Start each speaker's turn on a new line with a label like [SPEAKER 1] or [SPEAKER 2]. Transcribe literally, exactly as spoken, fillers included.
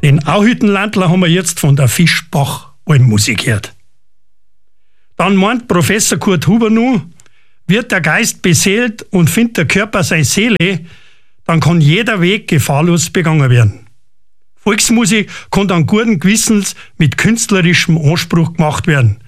[SPEAKER 1] Den Auhüttenlandler haben wir jetzt von der Fischbach-Almmusik gehört. Dann meint Professor Kurt Huber nu, wird der Geist beseelt und findet der Körper seine Seele, dann kann jeder Weg gefahrlos begangen werden. Volksmusik kann dann guten Gewissens mit künstlerischem Anspruch gemacht werden.